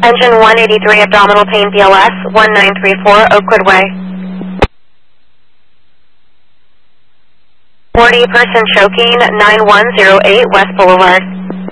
Engine 183, abdominal pain, BLS, 1934, Oakwood Way. 40, person choking, 9108, West Boulevard.